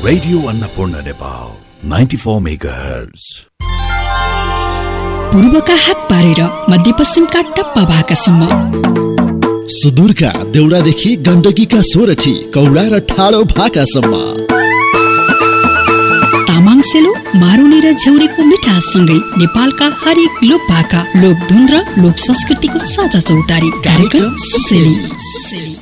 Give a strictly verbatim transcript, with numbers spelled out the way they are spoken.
Radio Annapurna Nepal ninety four megahertz. पूर्वका हात पारेर मध्यपश्चिमका टप्पा भाकासम्म, सुदूरका देउडादेखि गण्डकीका सोरठी कौडा र ठाडो भाकासम्म, तामाङ सेलो मारुनी र झ्याउरेको मिठाससँगै नेपालका हरेक लोक भाका, लोक धुन र लोक संस्कृतिको साझा चौतारी कार्यक्रम सुसेली।